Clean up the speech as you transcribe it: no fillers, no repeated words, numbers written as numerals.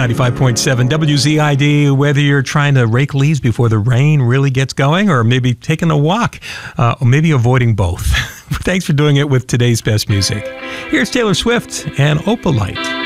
95.7 WZID, whether you're trying to rake leaves before the rain really gets going, or maybe taking a walk, or maybe avoiding both. Thanks for doing it with today's best music. Here's Taylor Swift and Opalite.